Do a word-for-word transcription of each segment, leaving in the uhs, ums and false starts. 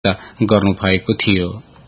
गर्नुभएको थियो।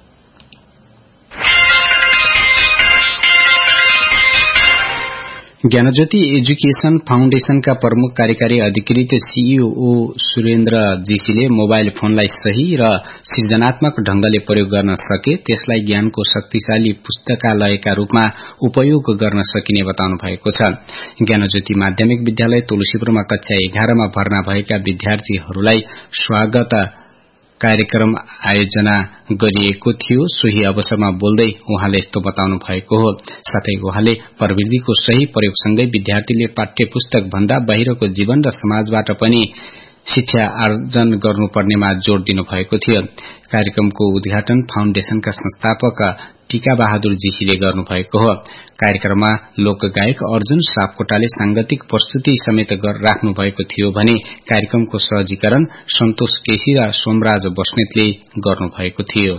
ज्ञानज्योति एजुकेशन फाउन्डेशनका प्रमुख कार्यकारी अधिकृत सीईओ सुरेन्द्र जीसीले मोबाइल फोनलाई सही र सृजनात्मक ढंगले प्रयोग गर्न सके त्यसलाई ज्ञानको शक्तिशाली पुस्तकालयका रूपमा उपयोग गर्न सकिने बताउनु भएको छ। ज्ञानज्योति माध्यमिक विद्यालय तुलसीपुरमा कक्षा एघारमा भर्ना भएका विद्यार्थीहरूलाई स्वागत कार्यक्रम आयोजना गरिएको थियो। सोही अवसरमा बोल्दै उहाँले यस्तो बताउनु भएको हो। साथै उहाँले प्रविधिको सही प्रयोगसँगै विद्यार्थीले पाठ्य पुस्तक भन्दा बाहिरको जीवन र समाजबाट पनि शिक्षा आर्जन गर्नुपर्नेमा जोड़ दिनु भएको थियो। कार्यक्रमको उद्घाटन फाउन्डेशनका संस्थापक टीका बहादुर जीसीले गर्नुभएको हो। कार्यक्रममा लोकगायक अर्जुन सापकोटाले सांगीतिक प्रस्तुति समेत राख्नु भएको थियो भने कार्यक्रमको सहजीकरण सन्तोष केसी र सोमराज बस्नेतले गर्नुभएको थियो।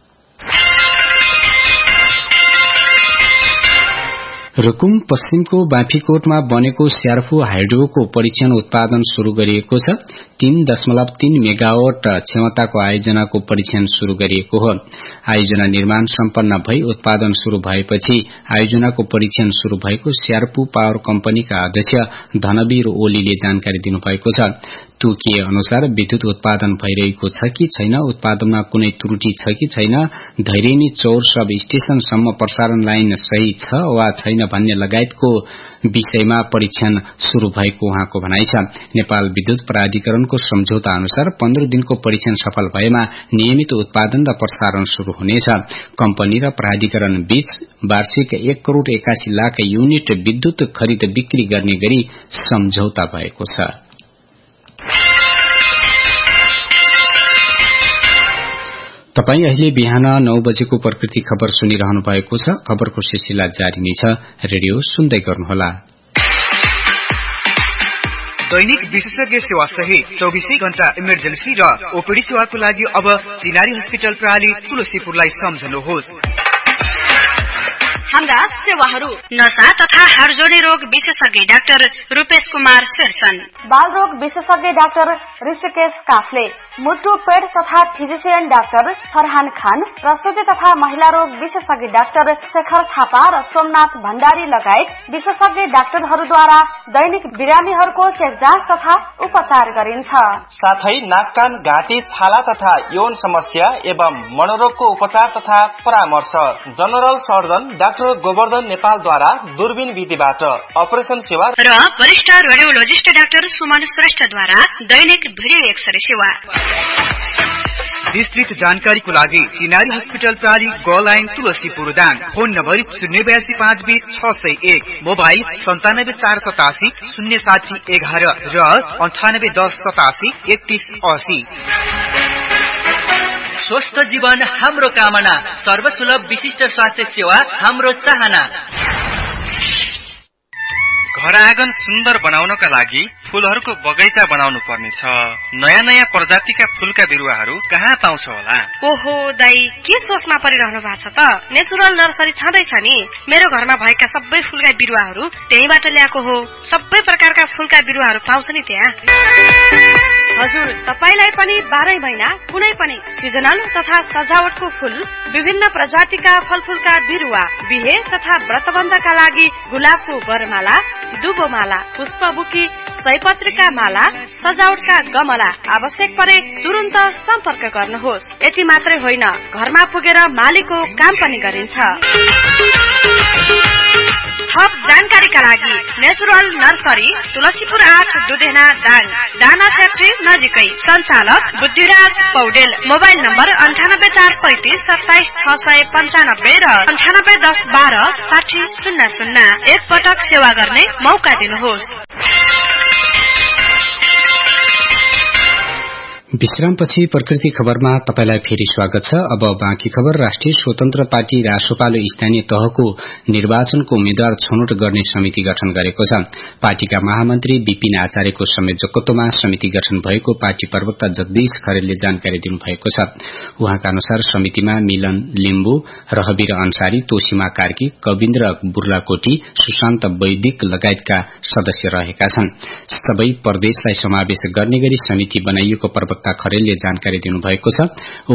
रुकुम पश्चिमको बाँफीकोटमा बनेको स्यार्फू हाइड्रोको परीक्षण उत्पादन शुरू गरिएको छ। तीन दशमलव तीन मेगावाट क्षमताको आयोजनाको परीक्षण शुरू गरिएको हो। आयोजना निर्माण सम्पन्न भई उत्पादन शुरू भएपछि आयोजनाको परीक्षण शुरू भएको स्यार्फू पावर कम्पनीका अध्यक्ष धनवीर ओलीले जानकारी दिनुभएको छ। तोकिए अनुसार विद्युत उत्पादन भइरहेको छ कि छैन, उत्पादनमा कुनै त्रुटि छ कि छैन, धैर्यनी चौर सब स्टेशनसम्म प्रसारण लाइन सही छ वा छैन भन्ने लगायतको विषयमा परीक्षण शुरू भएको उहाँको भनाइ छ। नेपाल विद्युत प्राधिकरणको सम्झौता अनुसार पन्ध्र दिनको परीक्षण सफल भएमा नियमित उत्पादन र प्रसारण शुरू हुनेछ। कम्पनी र प्राधिकरण बीच वार्षिक एक करोड़ एकासी लाख युनिट विद्युत खरिद बिक्री गर्ने गरी सम्झौता भएको छ। तपाई अहिले बिहान नौ बजेको प्रकृति खबर सुनिरहनु भएको छ। खबरको सिलसिला जारी नै छ। रेडियो सुन्दै गर्नुहोला। दैनिक विशेषज्ञ सेवा सहित चौबीसै घण्टा इमर्जेन्सी र ओपीडी सेवाको लागि अब चिनारी हस्पिटल प्रणाली तुलसीपुरलाई सम्झनुहोस्। हाम्रा सेवाहरू नशा तथा हाडजोडी रोग विशेषज्ञ डाक्टर रूपेश कुमार शेरचन, बाल रोग विशेषज्ञ डाक्टर ऋषिकेश काफले, मुटु पेट तथा फिजिशियन डाक्टर फरहान खान, प्रसुति तथा महिला रोग विशेषज्ञ डाक्टर शेखर थापा र सोमनाथ भण्डारी लगायत विशेषज्ञ डाक्टरहरूद्वारा दैनिक बिरामीहरूको चेक जाँच तथा उपचार गरिन्छ। साथै नाक कान घाँटी छाला तथा यौन समस्या एवं मनोरोगको उपचार तथा परामर्श जनरल सर्जन डाक्टर गोवर्धन नेपालद्वारा दूरबीन विधिबाट अपरेसन सेवा र वरिष्ठ रेडियोलोजिस्ट डाक्टर सुमन श्रेष्ठद्वारा दैनिक भिडियो एक्सरे सेवा। विस्तृत जानकारीको लागि चिनारी हस्पिटल प्रणाली ग line Tulsipur Dang. Phone number शून्य बयासी पाँच बीस छ सय एक, मोबाइल सन्तानब्बे चार सतासी शून्य साठी एघार र अन्ठानब्बे दस सतासी एकतीस असी। स्वस्थ जीवन हाम्रो कामना, सर्वसुलभ विशिष्ट स्वास्थ्य सेवा हाम्रो चाहना। घर आँगन सुन्दर बनाउनका लागि फूलहरूको बगैँचा बनाउनु पर्नेछ। नयाँ नयाँ प्रजातिका फूलका बिरुवाहरू कहाँ पाउँछ होला? ओहो दाई, के सोचमा परिरहनु भएको छ त? नेचुरल नर्सरी छँदैछ नि। मेरो घरमा भएका सबै फूलका बिरुवाहरू त्यहीबाट ल्याएको हो। सबै प्रकारका फूलका बिरुवाहरू पाउँछ नि त्यहाँ। हजुर, तपाईलाई पनि बाह्रै महिना कुनै पनि सिजनल तथा सजावटको फूल, विभिन्न प्रजातिका फलफूलका बिरुवा, बिहे तथा व्रतबन्धका लागि गुलाबको वरमाला, दुबोमाला, पुष्पबुकी, सयपत्रीका माला, सजावटका गमला आवश्यक परे तुरन्त सम्पर्क गर्नुहोस्। यति मात्रै होइन, घरमा पुगेर मालीको काम पनि गरिन्छ। थप जानकारीका लागि नेचुरल नर्सरी तुलसीपुर आठ दुधेना दाङ, दाना फ्याक्ट्री नजिकै। सञ्चालक बुद्धिराज पौडेल। मोबाइल नम्बर अन्ठानब्बे चार पैंतिस सत्ताइस छ सय पन्चानब्बे र अन्ठानब्बे दस बाह्र साठी शून्य शून्य। एक पटक सेवा गर्ने मौका दिनुहोस्। विश्रामपछि प्रकृति खबरमा तपाईलाई फेरि स्वागत छ। अब बाँकी खबर। राष्ट्रिय स्वतन्त्र पार्टी रासोपाले स्थानीय तहको निर्वाचनको उम्मेद्वार छनौट गर्ने समिति गठन गरेको छ। पार्टीका महामन्त्री विपिन आचार्यको संयोजकत्वमा समिति गठन भएको पार्टी प्रवक्ता जगदीश खरेलले जानकारी दिनुभएको छ। उहाँका अनुसार समितिमा मिलन लिम्बू, रहबीर अन्सारी, तोसीमा कार्की, कविन्द्र बुर्लाकोटी, सुशान्त वैदिक लगायतका सदस्य रहेका छन्। सबै प्रदेशलाई समावेश गर्ने गरी समिति बनाइएको प्रवक्ता प्रवक्ता खरेलले जानकारी दिनुभएको छ।